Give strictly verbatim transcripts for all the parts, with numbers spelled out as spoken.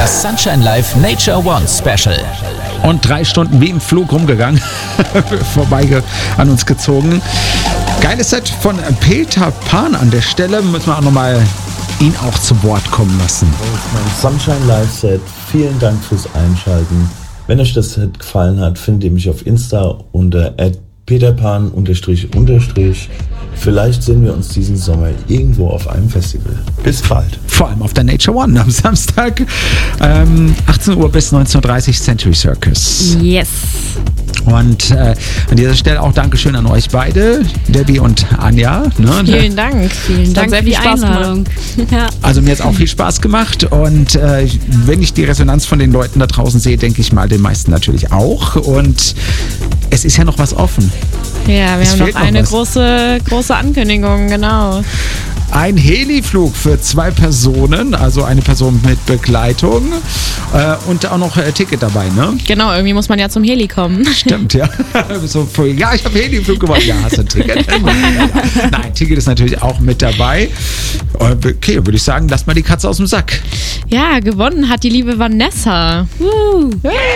Das Sunshine Live Nature One Special. Und drei Stunden wie im Flug rumgegangen, vorbei an uns gezogen. Geiles Set von Peter Pan an der Stelle. Müssen wir auch nochmal ihn auch zu Wort kommen lassen. Das ist mein Sunshine Live Set. Vielen Dank fürs Einschalten. Wenn euch das Set gefallen hat, findet ihr mich auf Insta unter at peterpan unterstrich unterstrich. Vielleicht sehen wir uns diesen Sommer irgendwo auf einem Festival. Bis bald. Vor allem auf der Nature One am Samstag. Ähm, achtzehn Uhr bis neunzehn Uhr dreißig Century Circus. Yes. Und äh, an dieser Stelle auch Dankeschön an euch beide, Debbie und Anja. Ne? Vielen Dank. Vielen Dank sehr für die viel Spaß Einladung. Ja. Also mir hat es auch viel Spaß gemacht und äh, wenn ich die Resonanz von den Leuten da draußen sehe, denke ich mal den meisten natürlich auch. Und es ist ja noch was offen. Ja, wir Es haben noch fehlt noch eine was. große, große Ankündigung, genau. Ein Heliflug für zwei Personen, also eine Person mit Begleitung äh, und auch noch äh, Ticket dabei, ne? Genau, irgendwie muss man ja zum Heli kommen. Stimmt, ja. So, voll, ja, ich habe Heliflug gewonnen. Ja, hast du ein Ticket? Nein, Ticket ist natürlich auch mit dabei. Okay, würde ich sagen, lasst mal die Katze aus dem Sack. Ja, gewonnen hat die liebe Vanessa. Uh.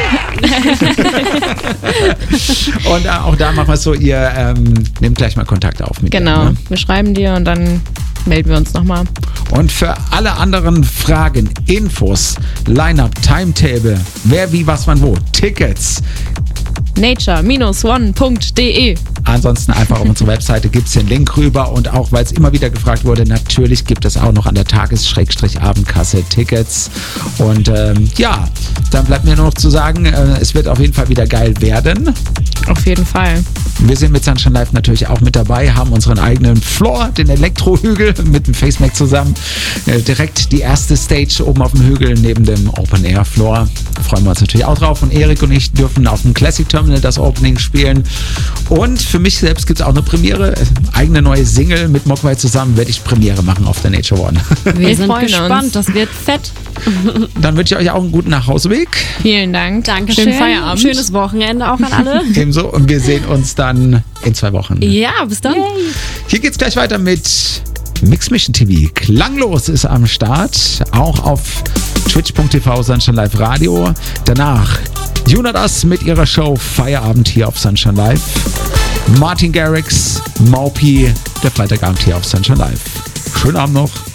Und äh, auch da machen wir es so, ihr ähm, nehmt gleich mal Kontakt auf mit Genau, ihr, ne? wir schreiben dir und dann melden wir uns nochmal. Und für alle anderen Fragen, Infos, Line-Up, Timetable, wer, wie, was, wann, wo, Tickets, nature Bindestrich one Punkt de. ansonsten einfach auf unsere Webseite gibt es den Link rüber und auch, weil es immer wieder gefragt wurde, natürlich gibt es auch noch an der Tages-Abendkasse Tickets und ähm, ja, dann bleibt mir nur noch zu sagen, äh, es wird auf jeden Fall wieder geil werden. Auf jeden Fall. Wir sind mit Sunshine Live natürlich auch mit dabei, haben unseren eigenen Floor, den Elektrohügel mit dem FaceMac zusammen. Äh, direkt die erste Stage oben auf dem Hügel neben dem Open Air Floor. Da freuen wir uns natürlich auch drauf. Und Erik und ich dürfen auf dem Classic Terminal das Opening spielen. Und für mich selbst gibt es auch eine Premiere. Eigene neue Single mit Mogwai zusammen werde ich Premiere machen auf der Nature One. Wir, Wir sind freuen gespannt, uns. das wird fett. Dann wünsche ich euch auch einen guten Nachhauseweg. Vielen Dank. Dankeschön. Schönen Feierabend. Schönes Wochenende auch an alle. Ebenso. Und wir sehen uns dann in zwei Wochen. Ja, bis dann. Hier geht's gleich weiter mit Mix Mission T V. Klanglos ist am Start, auch auf twitch Punkt t v Sunshine Live Radio. Danach Junadas mit ihrer Show Feierabend hier auf Sunshine Live. Martin Garrix, Maupi, der Freitagabend hier auf Sunshine Live. Schönen Abend noch.